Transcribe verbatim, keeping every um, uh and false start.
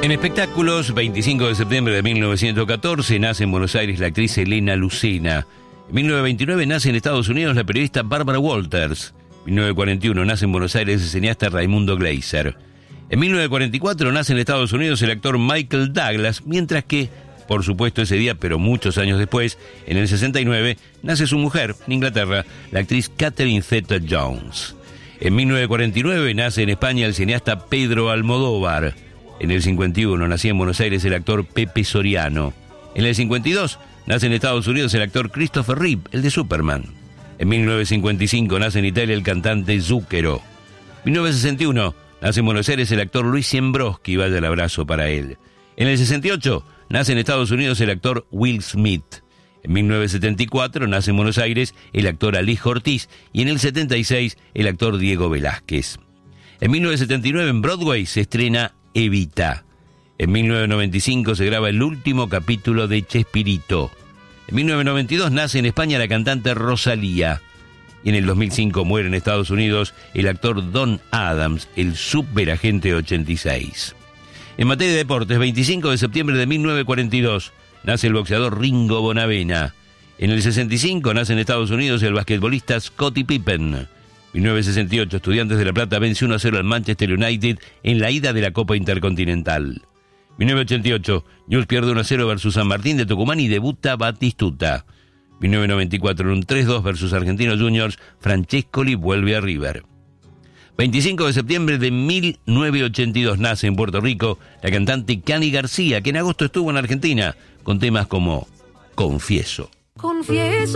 En espectáculos, veinticinco de septiembre de mil novecientos catorce, nace en Buenos Aires la actriz Elena Lucena. En mil novecientos veintinueve nace en Estados Unidos la periodista Barbara Walters. En mil novecientos cuarenta y uno nace en Buenos Aires el cineasta Raimundo Gleiser. En mil novecientos cuarenta y cuatro nace en Estados Unidos el actor Michael Douglas, mientras que, por supuesto ese día, pero muchos años después, en el sesenta y nueve, nace su mujer, en Inglaterra, la actriz Catherine Zeta-Jones. En mil novecientos cuarenta y nueve nace en España el cineasta Pedro Almodóvar. En el cincuenta y uno nacía en Buenos Aires el actor Pepe Soriano. En el cincuenta y dos nace en Estados Unidos el actor Christopher Reeve, el de Superman. En mil novecientos cincuenta y cinco nace en Italia el cantante Zucchero. En mil novecientos sesenta y uno nace en Buenos Aires el actor Luis Siembroski, vaya el abrazo para él. En el sesenta y ocho nace en Estados Unidos el actor Will Smith. En mil novecientos setenta y cuatro nace en Buenos Aires el actor Alejo Ortiz y en el setenta y seis el actor Diego Velázquez. En mil novecientos setenta y nueve en Broadway se estrena Evita. En mil novecientos noventa y cinco se graba el último capítulo de Chespirito. En mil novecientos noventa y dos nace en España la cantante Rosalía. Y en el dos mil cinco muere en Estados Unidos el actor Don Adams, el superagente ochenta y seis. En materia de deportes, veinticinco de septiembre de mil novecientos cuarenta y dos nace el boxeador Ringo Bonavena. En el sesenta y cinco nace en Estados Unidos el basquetbolista Scottie Pippen. En mil novecientos sesenta y ocho, Estudiantes de La Plata vence uno a cero al Manchester United en la ida de la Copa Intercontinental. En mil novecientos ochenta y ocho, Newell's pierde uno a cero versus San Martín de Tucumán y debuta Batistuta. En mil novecientos noventa y cuatro, en un tres dos versus Argentinos Juniors, Francescoli vuelve a River. veinticinco de septiembre de mil novecientos ochenta y dos nace en Puerto Rico la cantante Cani García, que en agosto estuvo en Argentina con temas como Confieso. Confieso